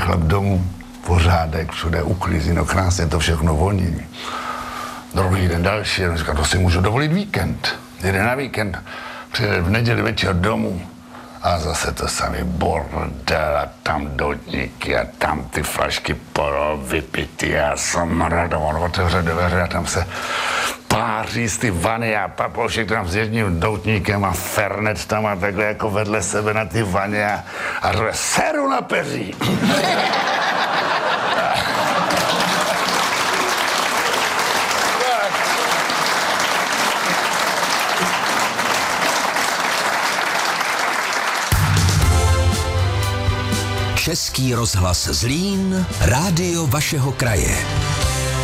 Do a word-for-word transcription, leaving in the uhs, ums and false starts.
chlap domů, pořádek, všude uklízí, no krásně to všechno voní. Druhý den další, on říká, to si můžu dovolit víkend. Jde na víkend, přijde v neděli večer domů a zase to samý bordel a tam doutníky a tam ty flašky polo vypitý a smrad. On otevře dveře a tam se páří z ty vany a papoušek tam s jedním doutníkem a Fernet tam a takhle jako vedle sebe na ty vaně a, a řve, seru na peří. Český rozhlas Zlín, rádio vašeho kraje.